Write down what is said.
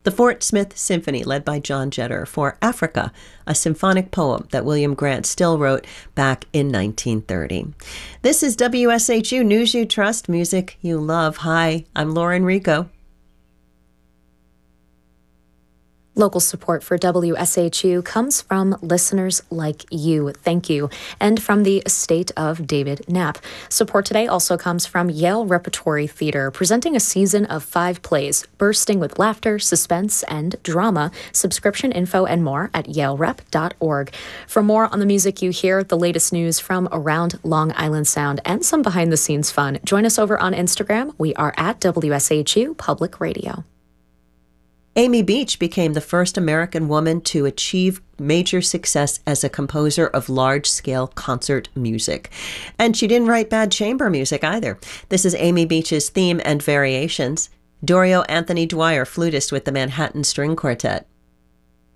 The Fort Smith Symphony, led by John Jetter, for Africa, a symphonic poem that William Grant Still wrote back in 1930. This is WSHU News You Trust, music you love. Hi, I'm Lauren Rico. Local support for WSHU comes from listeners like you. Thank you. And from the estate of David Knapp. Support today also comes from Yale Repertory Theater, presenting a season of 5 plays, bursting with laughter, suspense, and drama. Subscription info and more at yalerep.org. For more on the music you hear, the latest news from around Long Island Sound, and some behind-the-scenes fun, join us over on Instagram. We are at WSHU Public Radio. Amy Beach became the first American woman to achieve major success as a composer of large-scale concert music. And she didn't write bad chamber music either. This is Amy Beach's theme and variations. Dorio Anthony Dwyer, flutist with the Manhattan String Quartet.